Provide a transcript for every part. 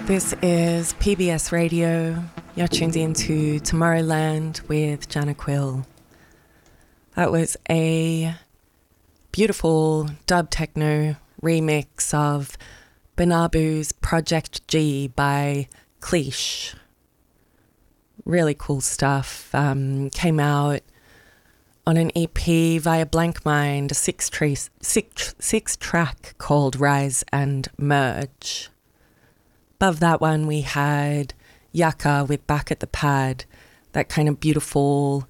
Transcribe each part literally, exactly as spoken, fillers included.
This is P B S Radio. You're tuned into Tomorrowland with Jana Quill. That was a beautiful dub techno remix of Banabu's Project G by Cleash. Really cool stuff. Um, came out on an E P via Blank Mind, a six, tra- six, six track called Rise and Merge. Above that one, we had Yaka with Back at the Pad, that kind of beautiful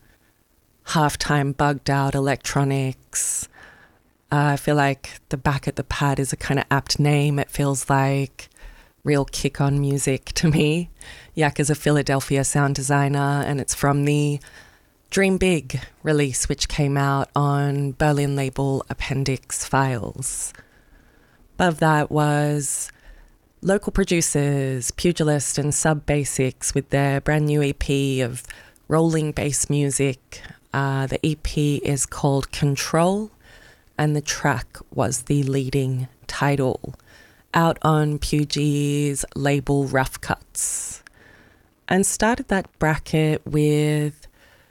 halftime bugged out electronics. Uh, I feel like the Back at the Pad is a kind of apt name. It feels like real kick-on music to me. Yaka's a Philadelphia sound designer, and it's from the Dream Big release, which came out on Berlin label Appendix Files. Above that was local producers, Pugilist and Sub Basics, with their brand new E P of rolling bass music. Uh, the E P is called Control, and the track was the leading title, out on Pugy's label Rough Cuts. And started that bracket with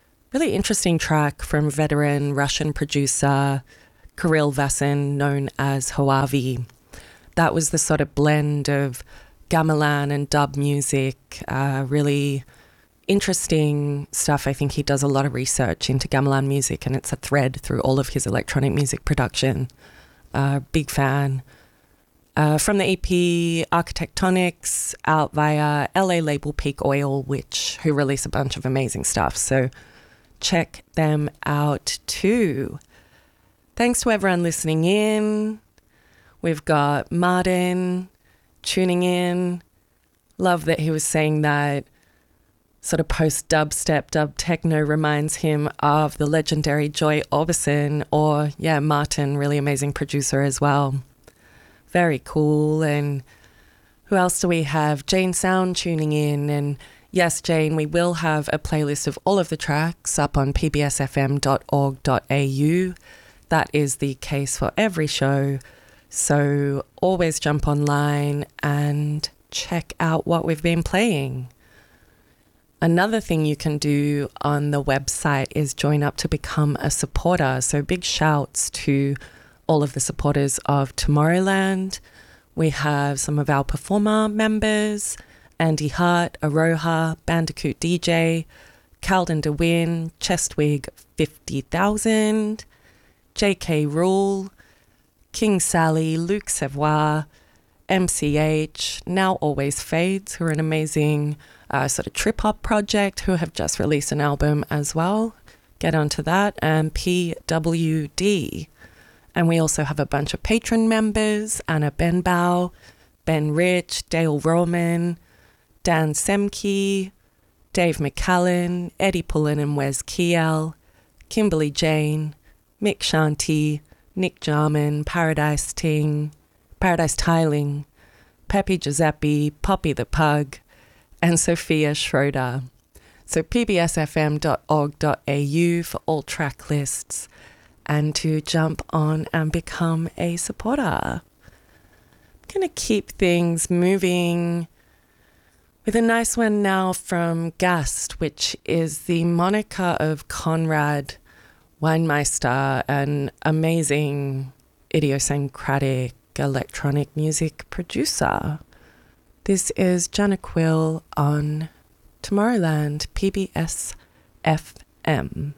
a really interesting track from veteran Russian producer Kirill Vasin, known as Huavi. That was the sort of blend of gamelan and dub music, uh, really interesting stuff. I think he does a lot of research into gamelan music, and it's a thread through all of his electronic music production. Uh, big fan. Uh, from the E P Architectonics, out via L A label Peak Oil, which who release a bunch of amazing stuff. So check them out too. Thanks to everyone listening in. We've got Martin tuning in. Love that he was saying that sort of post-dubstep, dub techno reminds him of the legendary Joy Orbison, or, yeah, Martin, really amazing producer as well. Very cool. And who else do we have? Jane Sound tuning in. And yes, Jane, we will have a playlist of all of the tracks up on p b s f m dot org dot a u. That is the case for every show. So always jump online and check out what we've been playing. Another thing you can do on the website is join up to become a supporter. So big shouts to all of the supporters of Tomorrowland. We have some of our performer members, Andy Hart, Aroha, Bandicoot D J, Calden DeWin, Chestwig fifty thousand, J K Rule, King Sally, Luke Savoy, M C H, Now Always Fades, who are an amazing uh, sort of trip-hop project, who have just released an album as well. Get onto that. And P W D. And we also have a bunch of patron members, Anna Benbow, Ben Rich, Dale Roman, Dan Semke, Dave McCallan, Eddie Pullen and Wes Kiel, Kimberly Jane, Mick Shanti, Nick Jarman, Paradise Ting, Paradise Tiling, Peppy Giuseppe, Poppy the Pug, and Sophia Schroeder. So p b s f m dot org dot a u for all track lists and to jump on and become a supporter. I'm going to keep things moving with a nice one now from Gast, which is the moniker of Conrad Weinmeister, an amazing idiosyncratic electronic music producer. This is Jana Quill on Tomorrowland, P B S F M.